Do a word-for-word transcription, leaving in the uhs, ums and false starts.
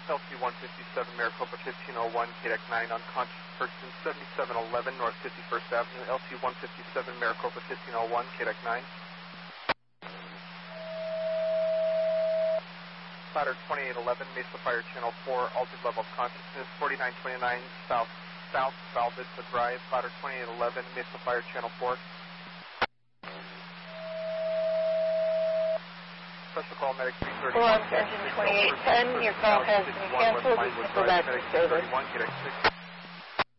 L C one fifty-seven, Maricopa fifteen oh one, K D E C nine, unconscious person, seventy-seven eleven North fifty-first Avenue, L C one fifty-seven, Maricopa fifteen oh one, K D E C nine. Ladder twenty-eight eleven, Mesa Fire Channel four, altered level of consciousness, forty-nine twenty-nine South South Val Vista Drive, Ladder twenty-eight eleven, Mesa Fire Channel four. Special call medic three thirty-one. Engine twenty-eight ten, your call has been canceled. You can go back to service.